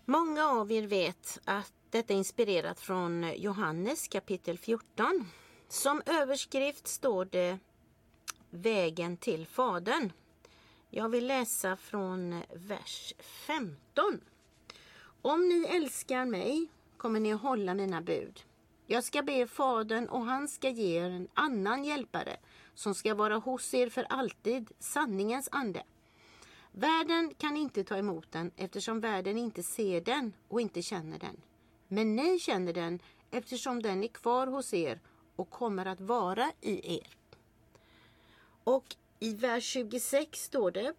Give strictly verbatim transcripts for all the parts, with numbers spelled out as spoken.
Många av er vet att detta är inspirerat från Johannes kapitel fjorton. Som överskrift står det Vägen till Fadern. Jag vill läsa från vers femton. Om ni älskar mig kommer ni att hålla mina bud. Jag ska be Fadern och han ska ge er en annan hjälpare som ska vara hos er för alltid, sanningens ande. Världen kan inte ta emot den eftersom världen inte ser den och inte känner den. Men ni känner den eftersom den är kvar hos er och kommer att vara i er. Och i vers tjugosex står det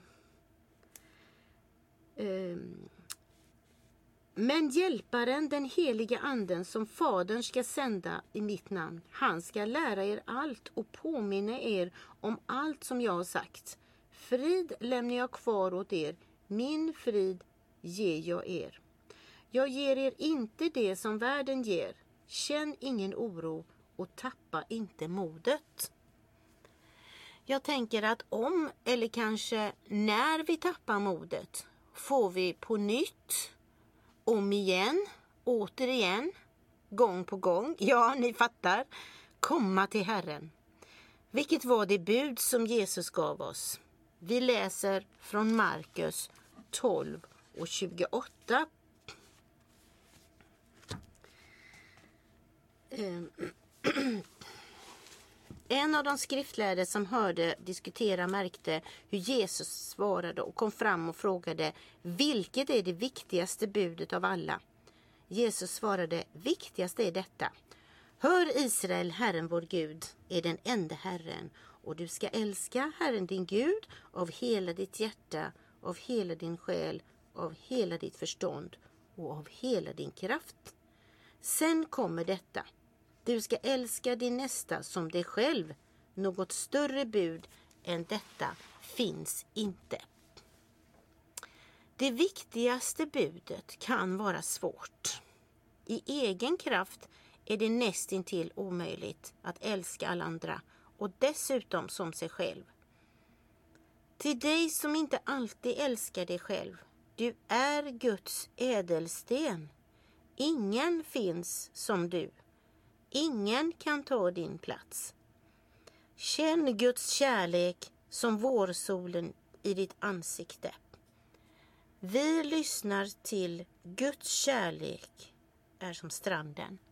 um, Men hjälparen, den heliga anden som Fadern ska sända i mitt namn, han ska lära er allt och påminna er om allt som jag har sagt. Frid lämnar jag kvar åt er, min frid ger jag er. Jag ger er inte det som världen ger. Känn ingen oro och tappa inte modet. Jag tänker att om eller kanske när vi tappar modet får vi på nytt, om igen, återigen, gång på gång, ja ni fattar, komma till Herren. Vilket var det bud som Jesus gav oss? Vi läser från Markus tolv och tjugoåtta. En av de skriftlärde som hörde diskutera märkte hur Jesus svarade och kom fram och frågade: vilket är det viktigaste budet av alla? Jesus svarade: viktigaste är detta. Hör Israel, Herren vår Gud är den enda Herren, och du ska älska Herren din Gud av hela ditt hjärta, av hela din själ, av hela ditt förstånd och av hela din kraft. Sen kommer detta: du ska älska din nästa som dig själv. Något större bud än detta finns inte. Det viktigaste budet kan vara svårt. I egen kraft är det nästintill omöjligt att älska alla andra och dessutom som sig själv. Till dig som inte alltid älskar dig själv, du är Guds ädelsten. Ingen finns som du. Ingen kan ta din plats. Känn Guds kärlek som vårsolen i ditt ansikte. Vi lyssnar till Guds kärlek är som stranden.